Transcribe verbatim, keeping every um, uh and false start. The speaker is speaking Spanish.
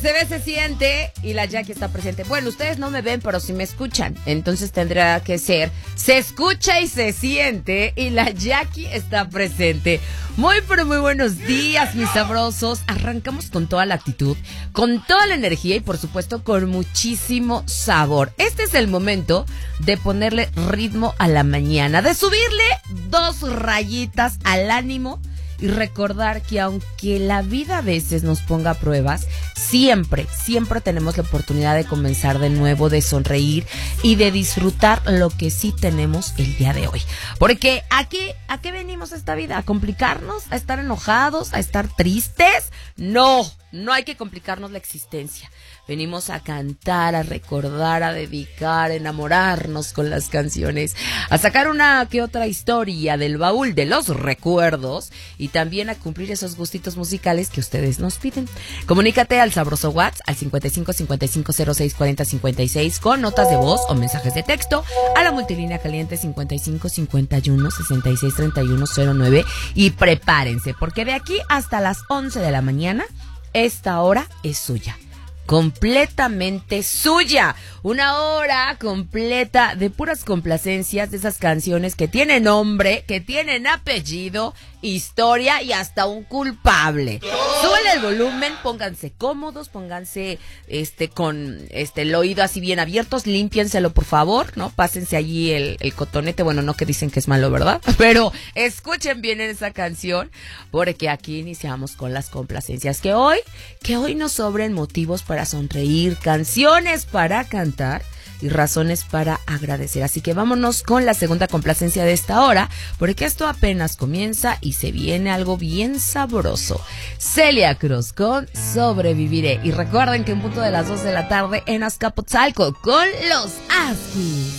se ve, se siente y la Jackie está presente. Bueno, ustedes no me ven, pero sí me escuchan. Entonces tendrá que ser, se escucha y se siente y la Jackie está presente. Muy, pero muy buenos días, mis sabrosos. Arrancamos con toda la actitud, con toda la energía y, por supuesto, con muchísimo sabor. Este es el momento de ponerle ritmo a la mañana, de subirle dos rayitas al ánimo y recordar que aunque la vida a veces nos ponga pruebas, siempre, siempre tenemos la oportunidad de comenzar de nuevo, de sonreír y de disfrutar lo que sí tenemos el día de hoy. Porque aquí, ¿a qué venimos a esta vida? ¿A complicarnos? ¿A estar enojados? ¿A estar tristes? No, no hay que complicarnos la existencia. Venimos a cantar, a recordar, a dedicar, a enamorarnos con las canciones, a sacar una que otra historia del baúl de los recuerdos y también a cumplir esos gustitos musicales que ustedes nos piden. Comunícate al sabroso WhatsApp al cincuenta y cinco cincuenta y cinco cero seis cuarenta cincuenta y seis con notas de voz o mensajes de texto a la multilínea caliente cincuenta y cinco cincuenta y uno sesenta y seis treinta y uno cero nueve y prepárense porque de aquí hasta las once de la mañana esta hora es suya. Completamente suya, una hora completa de puras complacencias de esas canciones que tienen nombre, que tienen apellido, historia y hasta un culpable. Súbele el volumen, pónganse cómodos, pónganse este con este el oído así bien abiertos, límpienselo por favor, ¿no? Pásense allí el, el cotonete, bueno, no que dicen que es malo, ¿verdad? Pero escuchen bien esa canción, porque aquí iniciamos con las complacencias, que hoy, que hoy nos sobren motivos para sonreír, canciones para cantar y razones para agradecer. Así que vámonos con la segunda complacencia de esta hora, porque esto apenas comienza y se viene algo bien sabroso. Celia Cruz con Sobreviviré. Y recuerden que en punto de las dos de la tarde en Azcapotzalco con los Askis.